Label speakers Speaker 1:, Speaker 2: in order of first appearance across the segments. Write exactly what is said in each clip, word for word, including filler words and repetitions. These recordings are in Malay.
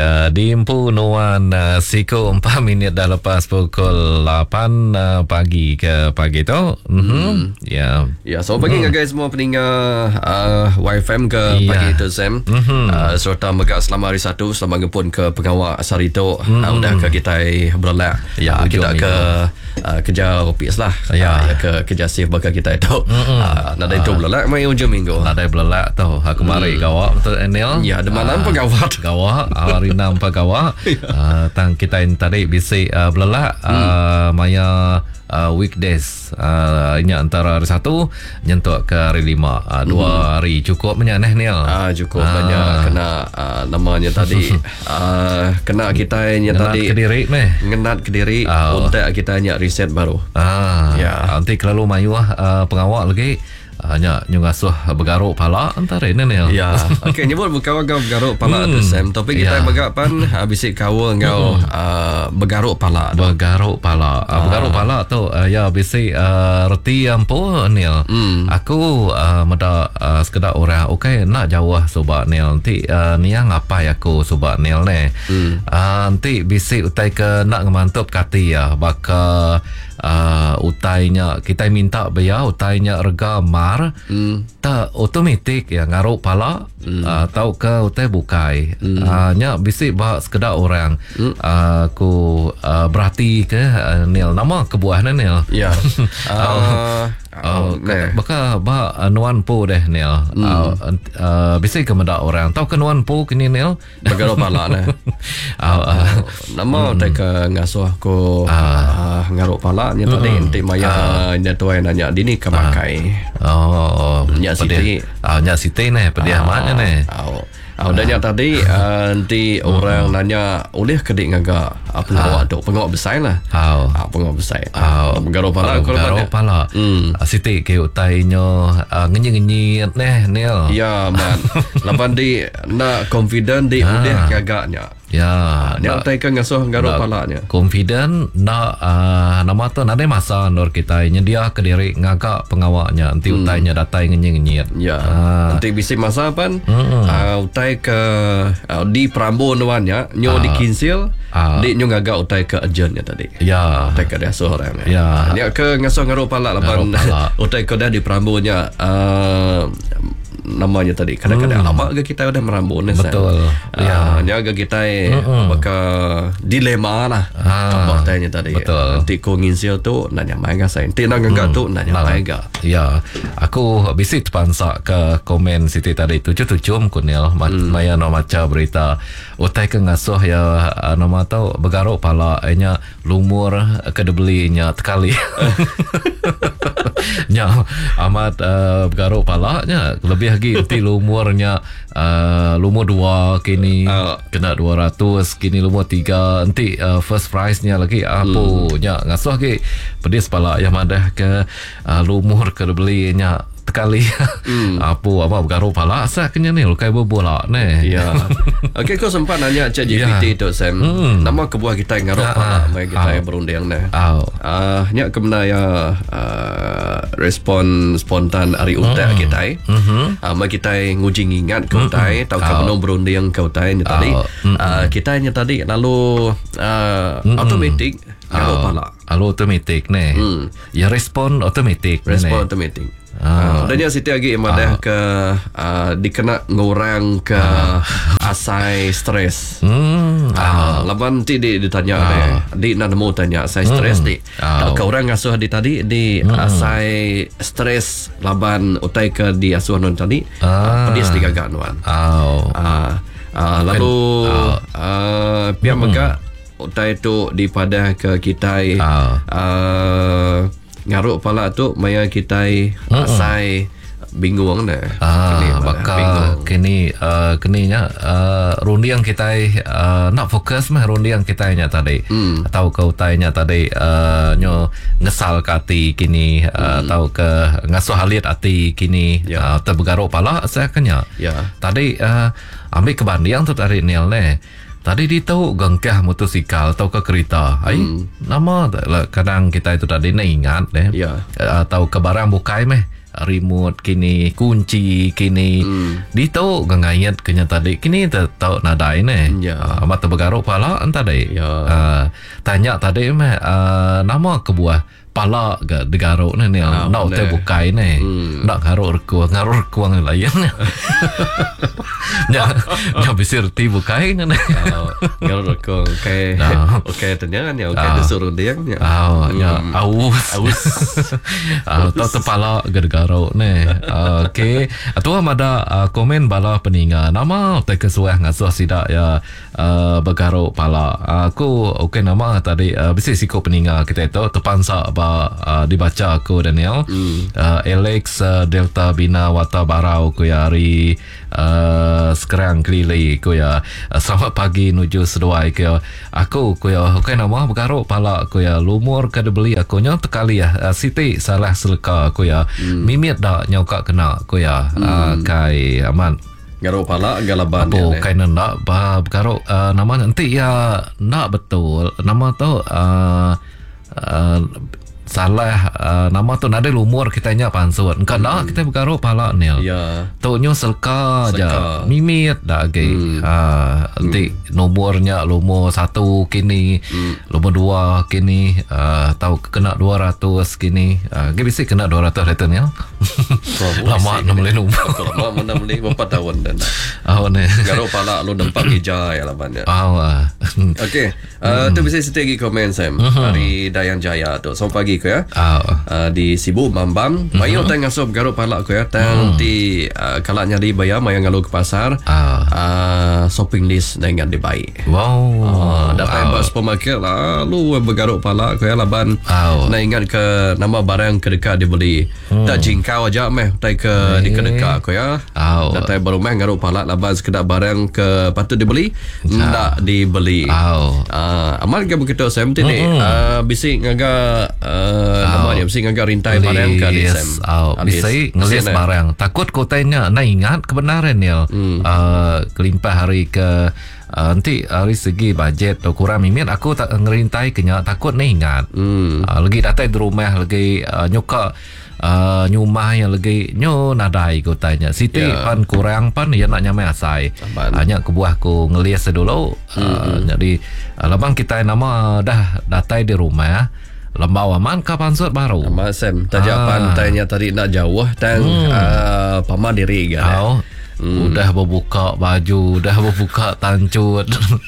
Speaker 1: Ya, di Empu Nuan uh, Siku empat minit dah lepas pukul lapan uh, pagi ke pagi tu. Mm-hmm. Hmm. Ya.
Speaker 2: Ya, selamat pagi mm. guys semua pendengar uh, Y F M ke
Speaker 1: ya.
Speaker 2: pagi tu Sam. Mm-hmm. Uh, serta megak selama hari Sabtu selamat ngepun ke pengawal Sarito. Mm-hmm. Uh, udah ke kita berlak. Ya, uh, kita ke uh, kerja opis lah. Ya, uh, ke kerja sif bakal kita itu. Mm-hmm. Uh, nak ada itu berlak mai hujung minggu.
Speaker 1: Nak ada berlak tu. Aku mari mm. gawak betul Enel.
Speaker 2: Ya, ada mana uh, pegawat.
Speaker 1: Gawak hari enam pegawai uh, tang kita yang tadi bisik uh, belak uh, hmm. maya uh, weekdays uh, ini antara hari satu nyentuk ke hari lima uh, dua hmm. hari cukup banyak ni
Speaker 2: ah cukup uh, banyak kena uh, namanya tadi uh, kena kita yang tadi
Speaker 1: Kediri meh
Speaker 2: ngenat Kediri uh, untuk kita nyak riset baru
Speaker 1: ah ya nanti kalau mayu uh, pengawal lagi hanya nyungasuh bergaruk pala antara ini ni.
Speaker 2: Ya. Okey, nyebut berkawan kau bergaruk pala tu Sam. Topik kita ya. Bagak pan habis kawan kau uh, bergaruk pala.
Speaker 1: Bergaruk pala. Uh, bergaruk pala tu uh, ya bisi uh, reti ampo ni. Mm. Aku uh, meda uh, sekedar orang okey nak jawah sobat ni nanti uh, ni apa ya aku sobat ni ni. Mm. Uh, nanti bisi utai ke nak ngemantup kati ya baka uh, utainya kita minta bayar utainya rega mar hmm. tak otomatik ya ngaruh pala hmm. uh, tahu ke utai bukai hmm. uh, nya bisik bah sekedar orang hmm. uh, ku uh, berarti ke uh, nil nama kebuah nil
Speaker 2: ya uh,
Speaker 1: Oh, uh, baka ba uh, nuan po deh nil mm. uh, uh, bisik ke meda orang tahu ke nuan po kini nil
Speaker 2: bagaro pala nah uh, uh, nama mm. tak ke ngasuh ko uh, uh, ngaruh pala nya tadi enti maya nya tuai nanya dini ke makai
Speaker 1: oh
Speaker 2: nya siti
Speaker 1: ah nya siti neh pediah mana neh
Speaker 2: Oh, dan yang tadi uh, nanti uh, orang uh, nanya oleh kedik ngaga apa pengawal tu pengawal besar lah.
Speaker 1: Oh.
Speaker 2: Ah pengawal besar.
Speaker 1: Oh.
Speaker 2: Bergaruh pala
Speaker 1: kalau bergaruh pala. Hmm. Siti ke utainya uh, ngenyi-ngenyi neh nil.
Speaker 2: Ya man. Lapan di nak confident di oleh ngagaknya.
Speaker 1: Ya,
Speaker 2: dia utai ke ngasuh garuk palanya.
Speaker 1: Confident nak uh, nama tu nak ada masa nur kita nyedia ke diri ngagak pengawalnya nanti hmm. utainya datai ngenyi-ngenyi.
Speaker 2: Ya. Uh. Nanti bisi masa pan hmm. uh, utai ke uh, di Prambon wannya nyo uh. di Kinsil uh. di nyo ngagak utai ke agentnya tadi.
Speaker 1: Ya.
Speaker 2: Utai ke dia seorang.
Speaker 1: Ya.
Speaker 2: Dia ke ngasuh garuk pala lapan utai ke dia di Prambonnya uh, namanya tadi kadang-kadang hmm. lama ke kita udah merambun
Speaker 1: betul
Speaker 2: uh, ya jaga kita uh-uh. apakah dilema lah apa tanya tadi
Speaker 1: betul
Speaker 2: nanti ko nginsil tu nanya mega saya nanti nak enggak hmm. tu nanya mega
Speaker 1: ya aku visit pansa ke komen Siti tadi tujuh tujuh kunil hmm. maya no maca berita utai ke ngasuh ya nama tau bergaruk pala nya lumur kedebelinya tekali nya amat uh, bergaruk pala nya lebih lagi nanti lumurnya uh, lumur dua kini uh. kena dua ratus kini lumur tiga nanti uh, first price nya lagi apa hmm. nya ngasuh lagi pedis pala yang madah ke uh, lumur ke belinya tekali hmm. apa apa bergaruh pala asaknya ni lukai berbola ni
Speaker 2: ya okey kau sempat nanya Chat G P T ya. Tu Sam hmm. nama kebuah kita yang ngaruh pala mai kita berunding ni ah uh, nya kemana ya uh, respon spontan hari utak mm. kita mm-hmm. uh, mai kita nguji ingat kau tai tahu kau belum berunding kau tai ni tadi mm-hmm. uh, kita nya tadi lalu uh, mm-hmm. automatic ngaruh pala
Speaker 1: lalu automatic ni mm. ya respon automatic
Speaker 2: respon automatic Ah. Dan yang Siti lagi madah ah. ke uh, dikena ngorang ke ah. asai stres. Hmm. Ah. Laban ti di ditanya ah. deh. Di nak nemu tanya asai stres hmm. di. Ah. Kau orang ngasuh di tadi di hmm. asai stres laban utai ke di asuh non tadi. Ah. Pedis digagak nuan. Oh. Ah. Ah. Lalu ah. uh, pihak hmm. megak utai tu di pada ke kita ah. uh, ngaruh pala tu maya kita uh-uh. asai bingung dah.
Speaker 1: Ah, maka kini uh, kini nya uh, rundiang kita uh, nak fokus mah rundiang kita nya tadi. Mm. Tahu kau tanya tadi uh, nyo ngesal kati kini uh, mm. tahu ke ngasuh halit ati kini yeah. uh, terbergaruk pala saya kenya. Yeah. Tadi uh, ambil kebandiang tu tadi nil ne. Tadi dia tahu gengkah motosikal atau ke kereta. Ai hmm. nama kadang kita itu tadi nak ingat deh. Ya. Uh, tahu ke barang bukai meh. remote kini, kunci kini. Hmm. Di tu ngayat kenya tadi kini tahu nadai ne.
Speaker 2: Ya.
Speaker 1: Uh, mata bergaruk pala tadi.
Speaker 2: Ya.
Speaker 1: Uh, tanya tadi meh uh, nama kebuah pala ga degaruk ni ni
Speaker 2: ah,
Speaker 1: nak te bukai ni hmm. nak garuk rekuang garuk rekuang layan ni nya nya bisir ti bukai ni
Speaker 2: garuk rekuang okey okey tanya ni okey disuruh dia nya
Speaker 1: ah nya aus aus ah tu pala ga degaruk ni okey atu ada komen bala peninga nama te kesuah ngasuh sidak ya bergaruk pala aku okey nama tadi bisir siko peninga kita tu terpansa Uh, dibaca aku Daniel mm. uh, Alex uh, Delta Bina Wata Barau ku ya hari uh, sekarang kelili ku ya uh, selamat pagi nuju seduai ku ya aku ku ya okay, nama bergaruk pala ku ya lumur kada beli aku nya tekali ya uh, Siti salah seleka ku ya mm. mimit dak nyoka kena ku ya mm. uh, kai aman
Speaker 2: garuk pala galaban
Speaker 1: apa kainan nak bergaruk uh, nama nanti ya nak betul nama tu uh, uh, salah uh, nama tu nada lumur kita nya pansut engkau hmm. nak kita bergaruk pala ni
Speaker 2: ya
Speaker 1: tu nyo selka aja mimit dah ge hmm. uh, nanti hmm. nomornya lumur satu kini hmm. lumur dua kini uh, tahu kena dua ratus kini uh, ge bisi kena dua ratus return ya lama enam beli nomor
Speaker 2: lama enam beli berapa tahun dan
Speaker 1: oh ni
Speaker 2: garuk pala lu dempak hijau ya labannya
Speaker 1: oh
Speaker 2: okey uh, tu bisa setegi komen Sam dari Dayang Jaya tu selamat pagi ku ya
Speaker 1: oh.
Speaker 2: uh, di Sibu Mambang mm-hmm. mayo tang ngasup garuk palak ku ya tang mm. di uh, kalak nyari bayar mayang ngalu ke pasar oh. uh, shopping list dengan dibaik
Speaker 1: wow
Speaker 2: uh, dapat oh. bas pemakai lah lu bergaruk palak ku ya laban
Speaker 1: oh.
Speaker 2: nak ingat ke nama barang kedekat dibeli mm. tak jingkau aja meh tai ke hey. di kedekat ku ya oh. datai baru meh garuk palak laban sekedar barang ke patut dibeli ndak oh. dibeli
Speaker 1: oh.
Speaker 2: uh, amal ke begitu Sam tini mm-hmm. uh, bisik ngaga uh, Uh, nama dia mesti ngagak rintai barang kan
Speaker 1: yes. oh, bisa ngelis barang takut kotanya nak ingat kebenaran ya hmm. uh, kelimpah hari ke uh, nanti dari segi bajet atau kurang mimit aku tak ngerintai kenya takut nak ingat hmm. uh, lagi datang di rumah lagi uh, nyuka Uh, nyumah yang lagi nyo nadai ko tanya Siti yeah. pan kurang pan ya nak nyamai asai hanya kebuah ko ngelias dulu uh, mm-hmm. jadi uh, labang kita nama dah datai di rumah lembau aman kapan suat baru
Speaker 2: Mas Sam tajak ah. pantainya tadi nak jauh dan hmm. uh, pama diri kan
Speaker 1: oh. Hmm. Udah berbuka baju, udah berbuka tancut.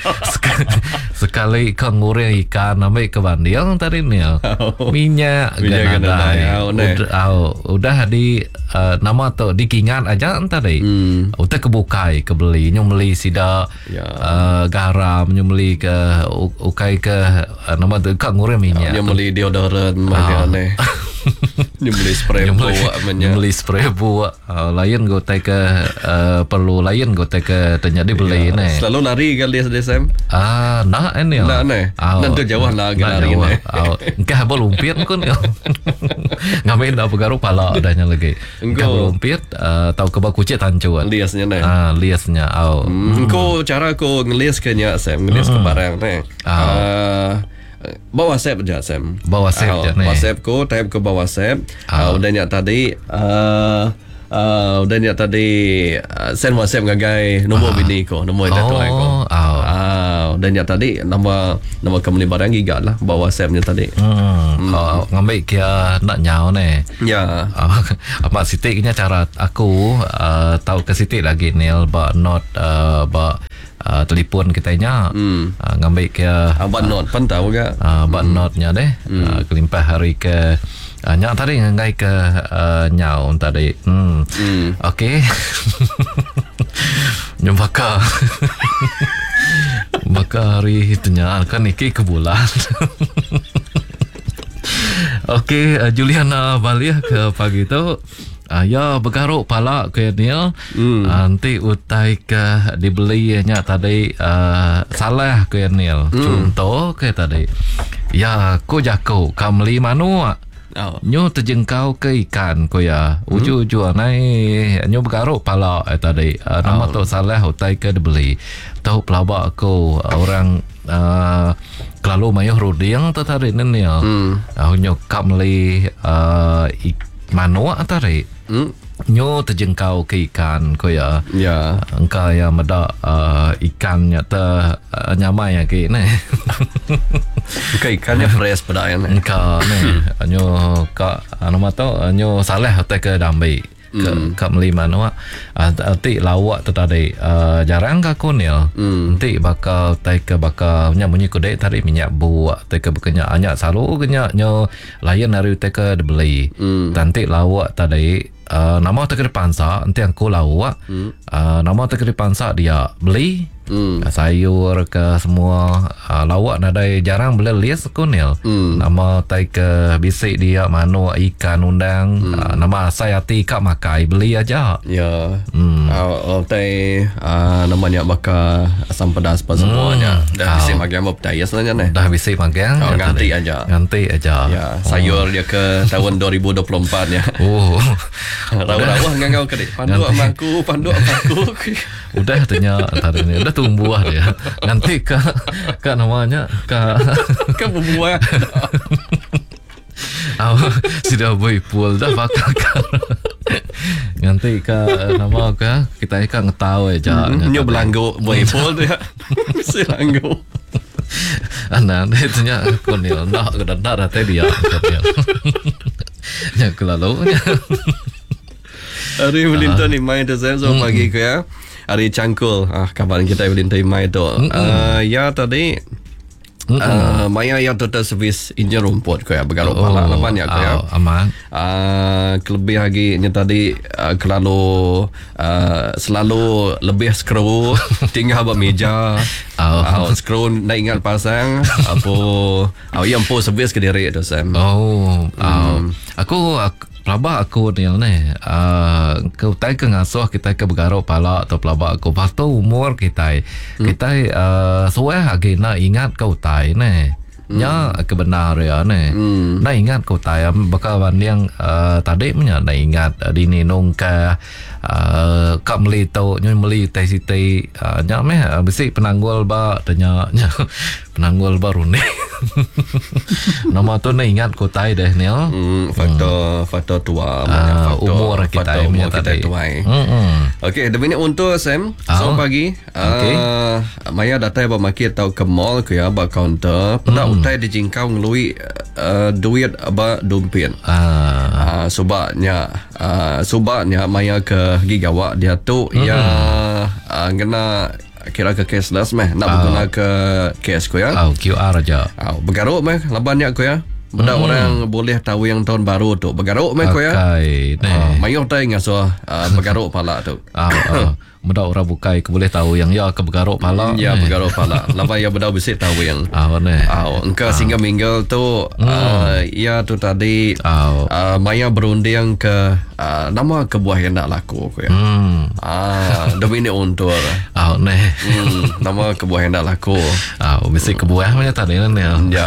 Speaker 1: Sekali kau ngurang ikan ambil ke bandil tadi ni. Oh. Minyak ganadai. Udah, oh, udah di uh, nama tu dikingat aja tadi. Hmm. Udah kebukai kebeli, nyumeli sida ya. uh, garam, nyumeli ke ukai ke uh, nama tu kau ngurang minyak.
Speaker 2: Nyumeli deodoran macam ni. Nyumeli spray buat
Speaker 1: nyumeli spray buat uh, lain go take ke uh, perlu lain go take ke ternyata beli
Speaker 2: ya,
Speaker 1: ni
Speaker 2: selalu lari kali dia Sam
Speaker 1: ah nak ni
Speaker 2: nak ni nanti jauh nak lari ni
Speaker 1: engkau boleh lumpit pun ngamen dah bergaruk pala adanya lagi engkau lumpit uh, tahu kebak kucing tancuan
Speaker 2: liasnya ni
Speaker 1: ah liasnya oh
Speaker 2: engkau cara ko ngelias kenya Sam ngelias ke barang ni ah bawa WhatsApp aja Sam.
Speaker 1: Bawa WhatsApp aja nih.
Speaker 2: WhatsApp ko, type ke bawah WhatsApp. Uh, udah nyak tadi uh, uh, udah nyak tadi uh, send WhatsApp ngagai nombor uh, bini ko, nombor itu tu ko. Ah, udah nyak tadi nama nama company barang giga lah bawa WhatsAppnya tadi.
Speaker 1: Hmm. hmm. Oh, ngambil kia nak nyau nih.
Speaker 2: Ya.
Speaker 1: Uh, apa Siti nya cara aku uh, tahu ke Siti lagi Neil ba not uh, ba Uh, telefon kitanya hmm. uh, ngambil ke
Speaker 2: abad uh, not pun tahu ke
Speaker 1: uh, abad hmm. notnya deh hmm. uh, kelimpah hari ke uh, nyak tadi ngai ke uh, nyau tadi hmm. hmm. okey nyembaka maka hari itunya kan iki ke bulan okey uh, Juliana balik ke pagi tu Uh, ya bergaruk pala ke Neil mm. uh, nanti utai ke dibelinya tadi uh, salah ke Neil mm. contoh ke tadi ya ko jako kamli manu oh. nyo terjengkau ke ikan ko ya uju-uju mm. nai nyo bergaruk pala eh, tadi uh, nama oh. tu salah utai ke dibeli tahu pelabak ko orang uh, kalau mayuh ruding tu tadi Neil mm. uh, nyo kamli uh, ikan manu tadi
Speaker 2: Hmm.
Speaker 1: Nyo terjengkau ke ikan ko ya.
Speaker 2: Ya.
Speaker 1: Engkau yang meda uh, ikannya ter uh, nyamai ya ke ne.
Speaker 2: Engkau ikannya fresh pada yang.
Speaker 1: Engkau ne. Nyo ka nama tu nyo salah hotel ke dambai. Ke mm. ke melima no. Nanti lawak tu tadi uh, jarang ka konil. Mm. Nanti bakal tai ke bakal nya bunyi kodek tarik minyak buat tai ke bekenya anyak selalu kenya nyo layan hari tai ke dibeli. Mm. Nanti lawak tadi Uh, nama tak kena pansa nanti aku lawak hmm. uh, nama tak kena pansa dia beli hmm. uh, sayur ke semua uh, lawak nadai jarang beli lias kunil hmm. nama tak ke bisik dia mano ikan undang hmm. uh, nama saya hati kak makai beli aja
Speaker 2: ya hmm. uh, tai uh, namanya bakal asam pedas apa semuanya hmm. dah bisik makan apa pedaya sebenarnya nih
Speaker 1: dah bisik makan
Speaker 2: oh, ganti aja
Speaker 1: ganti aja
Speaker 2: ya sayur oh. dia ke tahun dua ribu dua puluh empat ya
Speaker 1: oh
Speaker 2: rawah-rawah ngangau ke pandu amaku pandu amaku
Speaker 1: udah tanya tadi ni udah tumbuh dia nanti ke ke namanya ke
Speaker 2: ke buah
Speaker 1: oh, sudah boy pool dah bakal nanti ke nama ke kita ikan ngetahu aja
Speaker 2: nyo belanggo boy pool dia mesti langgo
Speaker 1: anak dia tanya konil nak ke dah tadi dia ya kelalu
Speaker 2: hari melintas ni main tu saya so pagi ke ya hari cangkul ah kawan kita melintas main tu uh, ya tadi uh, Maya yang total service enjin rumput ke ya bergalau oh, pala lapan ya ke ya
Speaker 1: oh, aman
Speaker 2: uh, kelebih lagi ni tadi uh, kelalu uh, selalu lebih skru tinggal bermeja oh. uh, skru nak ingat pasang apa oh, yang po service ke diri tu Sam
Speaker 1: oh, um. oh. aku, aku pelabak aku ni ni uh, kau tai ke ngasuh kita ke bergaruk pala atau pelabak aku pasal umur kita hmm. kita uh, suai lagi nak ingat kau tai ni hmm. nya kebenar ya ni hmm. nak ingat kau tai bakal yang uh, tadi punya nak ingat uh, di ni nongka uh, kap meli tau nyo meli tai siti uh, nya meh uh, besi penanggul ba tanya nya penanggul baru ni nama tu nak ingat kau tai deh ni
Speaker 2: hmm, faktor hmm. faktor tua
Speaker 1: uh, faktor, umur kita
Speaker 2: faktor umur kita tua mm-hmm. okey demi ni untuk Sam so oh. pagi okay. uh, Maya datang ba market tau ke mall ke ya ba counter pada mm. utai dijingkau ngelui uh, duit ba dompet ah uh, sebabnya uh, sebabnya Maya ke gigawa dia tu mm-hmm. ya uh, kena kira ke cashless meh nak uh, guna ke cash ko ya
Speaker 1: oh, Q R aja
Speaker 2: oh, bergaruk meh labannya ko ya benda hmm. orang boleh tahu yang tahun baru tu bergaruk meh ko ya
Speaker 1: okay,
Speaker 2: uh, mayo tai ngasuh uh, bergaruk pala tu
Speaker 1: ah uh, uh. Benda orang bukai ke boleh tahu yang ya ke bergaruk pala
Speaker 2: ya eh. bergaruk pala lapa ya benda bisa tahu yang
Speaker 1: ah oh, ne
Speaker 2: ah engkau ah. singgah minggu tu hmm. uh, ya tu tadi
Speaker 1: ah
Speaker 2: uh, Maya berunding ke uh, nama kebuah yang nak laku ko ya hmm. ah demi ni untur
Speaker 1: ah ne
Speaker 2: hmm, nama kebuah yang nak laku
Speaker 1: ah mesti kebuah mana tadi kan ya
Speaker 2: ya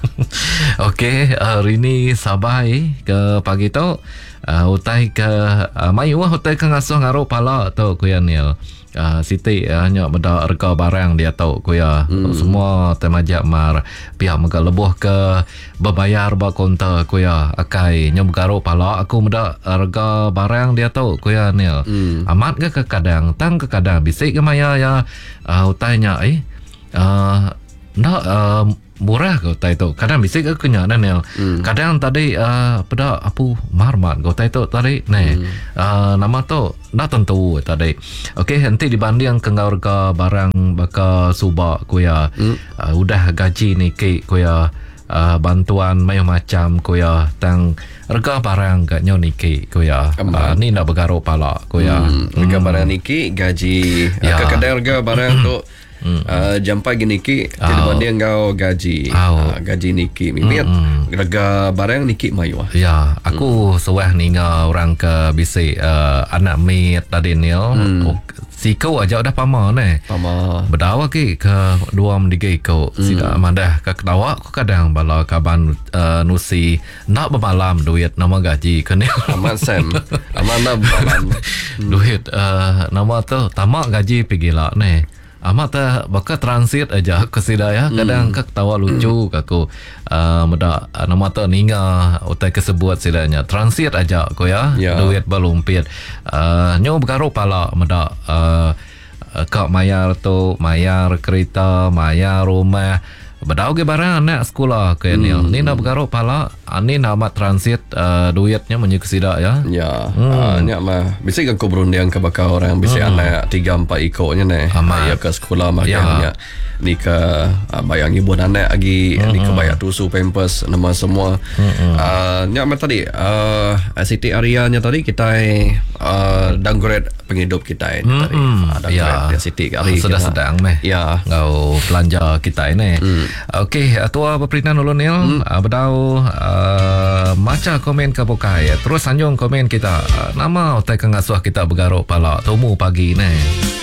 Speaker 1: okey hari ni sabai ke pagi tu Uh, utai ke uh, mayu utai ke ngasuh ngaruh pala tu kuya Neil uh, Siti hanya uh, benda harga barang dia tahu kuya hmm. semua temajak mar pihak mega lebuh ke berbayar ba konta kuya akai nyom garuh pala aku benda harga barang dia tahu kuya Neil hmm. amat ke ke kadang tang ke kadang bisik ke maya ya uh, utainya eh uh, nak uh, murah kau tai tu kadang bisik ke kenya dan yang hmm. kadang tadi uh, pada apa marmat kau tai tu tadi ni hmm. uh, nama tu nak tentu tadi okey nanti dibanding ke harga barang baka subak kuya hmm. uh, udah gaji ni ke kuya uh, bantuan macam-macam kuya tang harga barang kat nyo niki kuya uh, ni nak bergaruk pala kuya
Speaker 2: hmm. harga hmm. barang niki gaji ya. Kadang harga barang tu Hmm. Uh, jam pagi niki oh. tidak banding kau gaji oh. uh, gaji niki mimit hmm. harga barang niki mayu
Speaker 1: ya aku hmm. sewah ninga orang ke bisi uh, anak mit tadi ni hmm. oh, si kau aja udah pama ne
Speaker 2: pama
Speaker 1: berdawa ki ke dua mendigai kau hmm. sida mandah ke ketawa aku kadang bala kaban uh, nusi nak bermalam duit nama gaji kene
Speaker 2: aman Sam aman nak bermalam
Speaker 1: duit uh, nama tu tamak gaji pergi lah ne amat tak baka transit aja ke sida ya. Kadang hmm. kak tawa lucu kaku uh, meda nama tak ninga utai kesebut sidanya transit aja ko ya. Yeah. Duit balumpit. Uh, nyo berkaro pala meda uh, kak mayar tu mayar kereta, mayar rumah. Badau ke barang anak sekolah ke ni. Hmm. Ni nak berkaro pala ani nama transit uh, duitnya menyuk sida ya.
Speaker 2: Ya. Hmm. Uh, ni mah bisa kan kau berundang ke bakal orang bisa hmm. anak tiga empat ikutnya ni. Ya ke sekolah makanya. Ya. Ni ke uh, bayang ibu anak lagi hmm. ni ke bayar tusu pampers nama semua. Hmm. Uh, ni mah tadi uh, Siti Arianya tadi kita uh, downgrade penghidup kita ini hmm. tadi. Uh, downgrade ya. Siti Ari
Speaker 1: sedang-sedang meh.
Speaker 2: Ya.
Speaker 1: Ngau belanja kita ini. Hmm. Okey, tua berperinan ulun nil hmm. uh, bedau uh, maca komen ke bukai terus sanjung komen kita uh, nama utai kengasuh kita bergaruk pala temu pagi ni.